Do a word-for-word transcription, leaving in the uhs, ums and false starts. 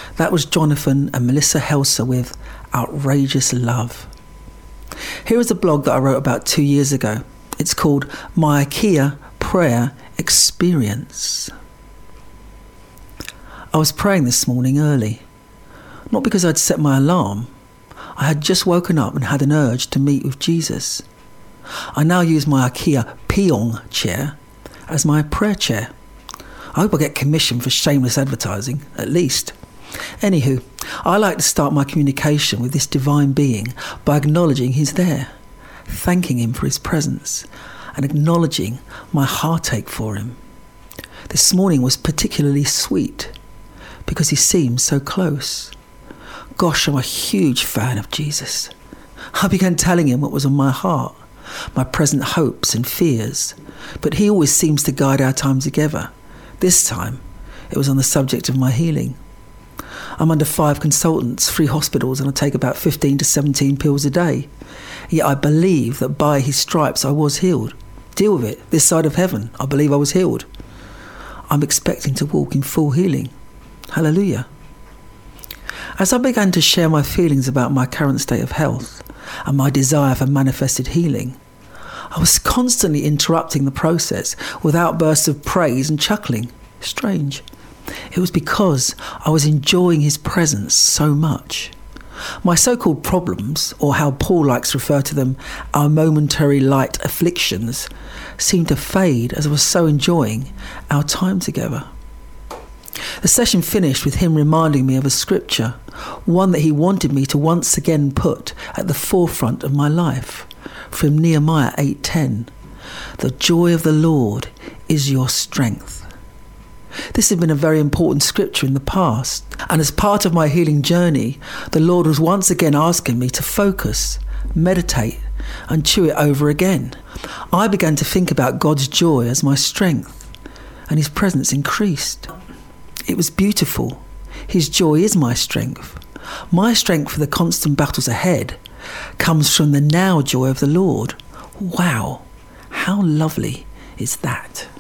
That was Jonathan and Melissa Helser with Outrageous Love. Here is a blog that I wrote about two years ago. It's called My IKEA Prayer Experience. I was praying this morning early, not because I'd set my alarm. I had just woken up and had an urge to meet with Jesus. I now use my IKEA Pyong chair as my prayer chair. I hope I get commission for shameless advertising, at least. Anywho, I like to start my communication with this divine being by acknowledging he's there, thanking him for his presence, and acknowledging my heartache for him. This morning was particularly sweet because he seemed so close. Gosh, I'm a huge fan of Jesus. I began telling him what was on my heart, my present hopes and fears, but he always seems to guide our time together. This time, it was on the subject of my healing. I'm under five consultants, three hospitals, and I take about fifteen to seventeen pills a day. Yet I believe that by his stripes I was healed. Deal with it. This side of heaven, I believe I was healed. I'm expecting to walk in full healing. Hallelujah. As I began to share my feelings about my current state of health and my desire for manifested healing, I was constantly interrupting the process with outbursts of praise and chuckling. Strange. It was because I was enjoying his presence so much. My so-called problems, or how Paul likes to refer to them, our momentary light afflictions, seemed to fade as I was so enjoying our time together. The session finished with him reminding me of a scripture, one that he wanted me to once again put at the forefront of my life, from Nehemiah eight ten. The joy of the Lord is your strength. This had been a very important scripture in the past, and as part of my healing journey, the Lord was once again asking me to focus, meditate, and chew it over again. I began to think about God's joy as my strength, and his presence increased. It was beautiful. His joy is my strength. My strength for the constant battles ahead comes from the now joy of the Lord. Wow, how lovely is that?